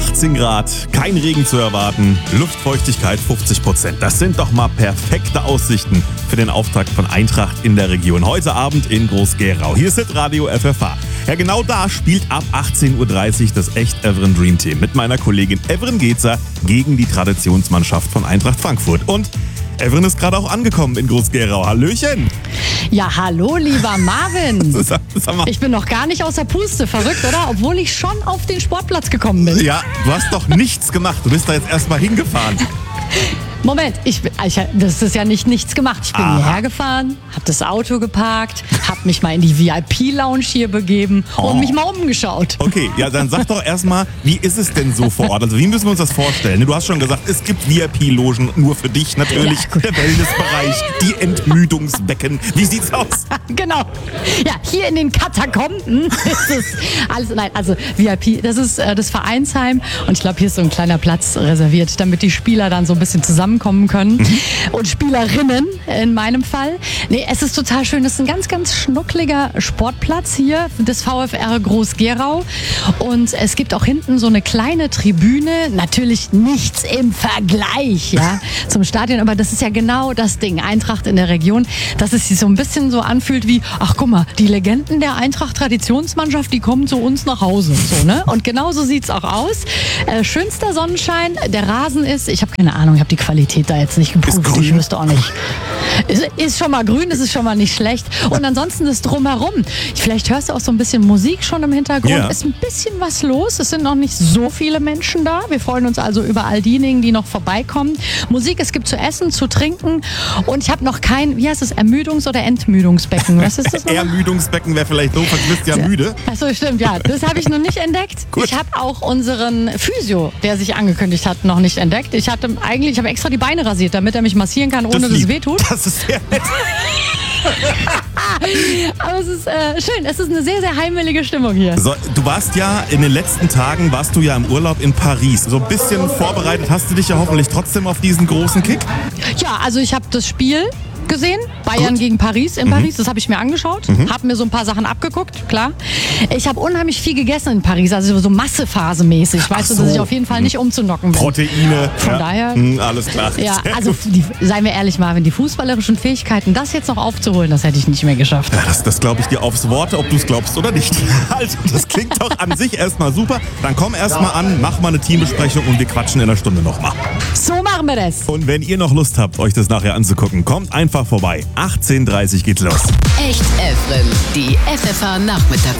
18 Grad, kein Regen zu erwarten, Luftfeuchtigkeit 50%. Das sind doch mal perfekte Aussichten für den Auftakt von Eintracht in der Region. Heute Abend in Groß-Gerau. Hier ist Hitradio FFH. Ja, genau da spielt ab 18.30 Uhr das Echt Evren Dream Team mit meiner Kollegin Evren Gezer gegen die Traditionsmannschaft von Eintracht Frankfurt. Und Evren ist gerade auch angekommen in Groß-Gerau. Hallöchen! Ja, hallo, lieber Marvin. Sag mal. Ich bin noch gar nicht aus der Puste. Verrückt, oder? Obwohl ich schon auf den Sportplatz gekommen bin. Ja, du hast doch nichts gemacht. Du bist da jetzt erstmal hingefahren. Moment, das ist ja nichts gemacht. Ich bin hierher gefahren, habe das Auto geparkt, habe mich mal in die VIP-Lounge hier begeben und mich mal umgeschaut. Okay, ja, dann sag doch erstmal, wie ist es denn so vor Ort? Also wie müssen wir uns das vorstellen? Du hast schon gesagt, es gibt VIP-Logen nur für dich natürlich, Ja, gut. der Wellnessbereich, die Entmüdungsbecken. Wie sieht's aus? Genau. Ja, hier in den Katakomben ist es alles, nein, also VIP, das ist das Vereinsheim und ich glaube, hier ist so ein kleiner Platz reserviert, damit die Spieler dann so ein bisschen zusammenkommen können und Spielerinnen in meinem Fall. Nee, es ist total schön, es ist ein ganz, ganz schnuckliger Sportplatz hier des VfR Groß-Gerau und es gibt auch hinten so eine kleine Tribüne, natürlich nichts im Vergleich, ja, zum Stadion, aber das ist ja genau das Ding, Eintracht in der Region, dass es sich so ein bisschen so anfühlt wie, ach guck mal, die Legenden der Eintracht-Traditionsmannschaft, die kommen zu uns nach Hause, so, ne? Und genauso sieht's auch aus. Schönster Sonnenschein, der Rasen ist, ich habe keine Ahnung, ich habe die Qualität da jetzt nicht geprüft, Ist grün? ich wüsste auch nicht. Ist schon mal grün, das ist schon mal nicht schlecht. Und ansonsten ist drumherum, vielleicht hörst du auch so ein bisschen Musik schon im Hintergrund, Ja. ist ein bisschen was los, es sind noch nicht so viele Menschen da. Wir freuen uns also über all diejenigen, die noch vorbeikommen. Musik, es gibt zu essen, zu trinken und ich habe noch kein, wie heißt es, Ermüdungs- oder Entmüdungsbecken? Was ist das nochmal? Ermüdungsbecken wäre vielleicht doof, du bist ja müde. Achso, stimmt, ja. Das habe ich noch nicht entdeckt. Gut. Ich habe auch unseren Physio, der sich angekündigt hat, noch nicht entdeckt. Ich habe extra die Beine rasiert, damit er mich massieren kann, ohne dass es lieb. wehtut. Das ist sehr nett. Aber es ist schön. Es ist eine sehr, sehr heimelige Stimmung hier. So, du warst ja in den letzten Tagen, warst du ja im Urlaub in Paris. So ein bisschen vorbereitet hast du dich ja hoffentlich trotzdem auf diesen großen Kick. Ja, also ich habe das Spiel gesehen, Bayern Gut. gegen Paris in Paris, das habe ich mir angeschaut, habe mir so ein paar Sachen abgeguckt, klar. Ich habe unheimlich viel gegessen in Paris, also so Massephasemäßig, weißt du, so. dass ich auf jeden Fall nicht umzunocken bin. Proteine. Von daher- Alles klar. Ja, Sehr also gut. seien wir ehrlich, Marvin, die fußballerischen Fähigkeiten, das jetzt noch aufzuholen, das hätte ich nicht mehr geschafft. Ja, das glaube ich dir aufs Wort, ob du es glaubst oder nicht. Also, das klingt doch an sich erstmal super. Dann komm erstmal an, mach mal eine Teambesprechung und wir quatschen in einer Stunde nochmal. So machen wir das. Und wenn ihr noch Lust habt, euch das nachher anzugucken, kommt einfach vorbei. 18.30 Uhr geht's los. Echt Evren, die FFH Nachmittags